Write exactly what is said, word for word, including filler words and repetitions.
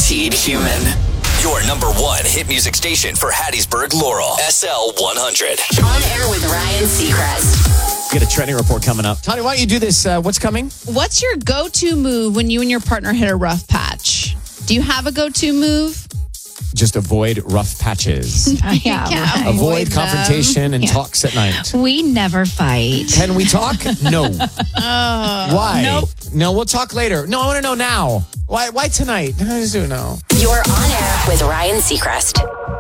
Guaranteed Human. Your number one hit music station for Hattiesburg, Laurel. S L one hundred. On air with Ryan Seacrest. Get a trending report coming up. Tony, why don't you do this? Uh, what's coming? What's your go-to move when you and your partner hit a rough patch? Do you have a go-to move? Just avoid rough patches. Uh, yeah, Yeah. right. Avoid Avoid them. confrontation and Yeah. talks at night. We never fight. Can we talk? No. Why? Nope. No, we'll talk later. No, I want to know now. Why Why tonight? I just do know. You're on air with Ryan Seacrest.